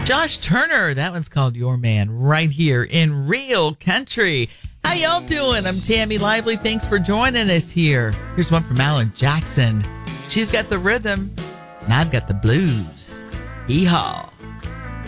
Josh Turner, that one's called Your Man, right here in Real Country. How y'all doing? I'm Tammy Lively. Thanks for joining us here. Here's one from Alan Jackson. She's got the rhythm, and I've got the blues. Hee-haw.